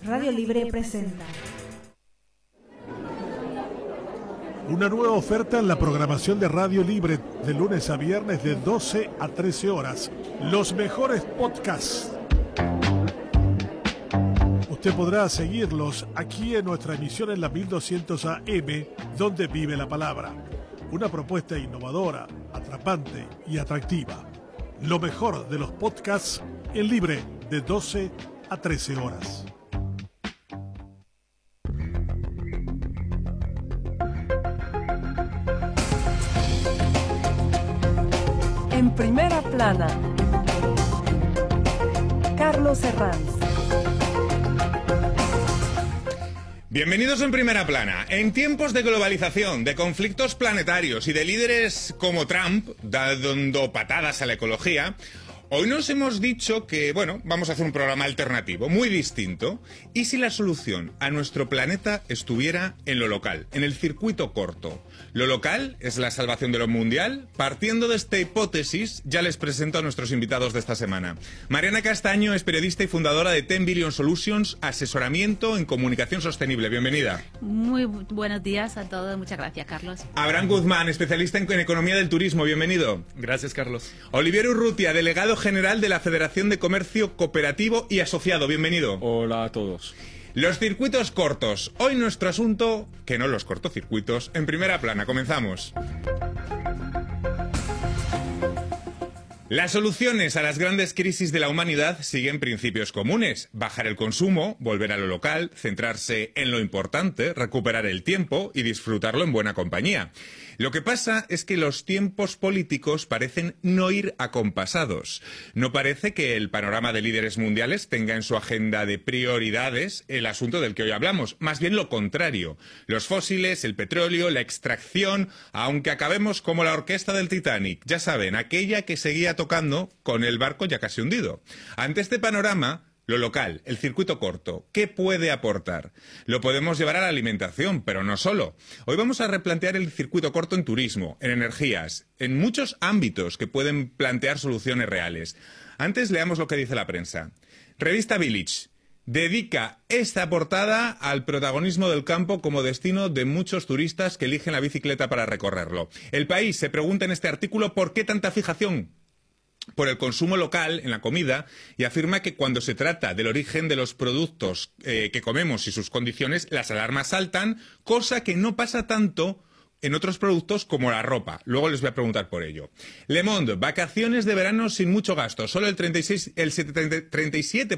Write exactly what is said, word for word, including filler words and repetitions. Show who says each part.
Speaker 1: Radio Libre presenta
Speaker 2: una nueva oferta en la programación de Radio Libre de lunes a viernes de doce a trece horas. Los mejores podcasts. Usted podrá seguirlos aquí en nuestra emisión en la mil doscientos A M, donde vive la palabra. Una propuesta innovadora, atrapante y atractiva. Lo mejor de los podcasts en Libre de doce a trece horas.
Speaker 3: En primera plana, Carlos Herranz.
Speaker 4: Bienvenidos en Primera Plana. En tiempos de globalización, de conflictos planetarios y de líderes como Trump dando patadas a la ecología, hoy nos hemos dicho que, bueno, vamos a hacer un programa alternativo, muy distinto. ¿Y si la solución a nuestro planeta estuviera en lo local, en el circuito corto? ¿Lo local es la salvación de lo mundial? Partiendo de esta hipótesis, ya les presento a nuestros invitados de esta semana. Mariana Castaño es periodista y fundadora de ten billion Solutions, asesoramiento en comunicación sostenible. Bienvenida.
Speaker 5: Muy buenos días a todos. Muchas gracias, Carlos.
Speaker 4: Abraham Guzmán, especialista en economía del turismo. Bienvenido.
Speaker 6: Gracias, Carlos.
Speaker 4: Olivier Urrutia, delegado general de la Federación de Comercio Cooperativo y Asociado. Bienvenido.
Speaker 6: Hola a todos.
Speaker 4: Los circuitos cortos. Hoy nuestro asunto, que no los cortocircuitos, en Primera Plana. Comenzamos. Las soluciones a las grandes crisis de la humanidad siguen principios comunes. Bajar el consumo, volver a lo local, centrarse en lo importante, recuperar el tiempo y disfrutarlo en buena compañía. Lo que pasa es que los tiempos políticos parecen no ir acompasados. No parece que el panorama de líderes mundiales tenga en su agenda de prioridades el asunto del que hoy hablamos. Más bien lo contrario. Los fósiles, el petróleo, la extracción, aunque acabemos como la orquesta del Titanic. Ya saben, aquella que seguía tocando con el barco ya casi hundido. Ante este panorama, lo local, el circuito corto, ¿qué puede aportar? Lo podemos llevar a la alimentación, pero no solo. Hoy vamos a replantear el circuito corto en turismo, en energías, en muchos ámbitos que pueden plantear soluciones reales. Antes leamos lo que dice la prensa. Revista Village dedica esta portada al protagonismo del campo como destino de muchos turistas que eligen la bicicleta para recorrerlo. El País se pregunta en este artículo por qué tanta fijación por el consumo local en la comida y afirma que cuando se trata del origen de los productos eh, que comemos y sus condiciones, las alarmas saltan, cosa que no pasa tanto en otros productos como la ropa. Luego les voy a preguntar por ello. Le Monde, vacaciones de verano sin mucho gasto. Solo el treinta y seis, el treinta y siete